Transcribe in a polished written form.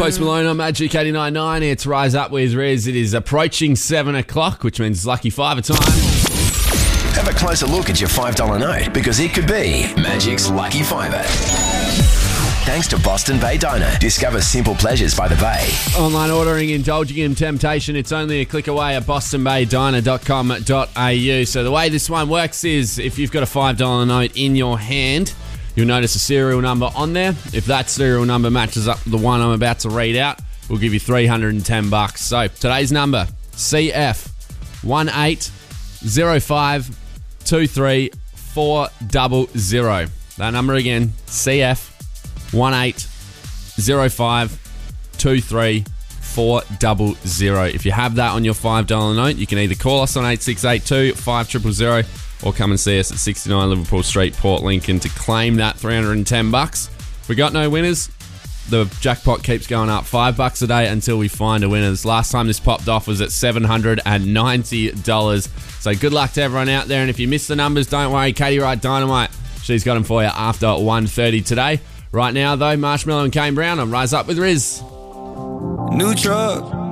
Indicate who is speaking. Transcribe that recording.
Speaker 1: Post Malone on Magic 89.9. It's Rise Up with Riz. It is approaching 7 o'clock, which means Lucky Fiver time.
Speaker 2: Have a closer look at your $5 note because it could be Magic's Lucky Fiver. Thanks to Boston Bay Diner. Discover simple pleasures by the Bay.
Speaker 1: Online ordering, indulging in temptation. It's only a click away at bostonbaydiner.com.au. So the way this one works is if you've got a $5 note in your hand, you'll notice a serial number on there. If that serial number matches up with the one I'm about to read out, we'll give you $310. So today's number, CF 18052340. That number again, CF 18052340. If you have that on your $5 note, you can either call us on 8682 5000 or come and see us at 69 Liverpool Street, Port Lincoln to claim that $310. We got no winners. The jackpot keeps going up $5 a day until we find a winner. This last time this popped off was at $790. So good luck to everyone out there. And if you missed the numbers, don't worry. Katie Wright Dynamite, she's got them for you after 1:30 today. Right now, though, Marshmello and Kane Brown on Rise Up with Riz.
Speaker 3: New truck,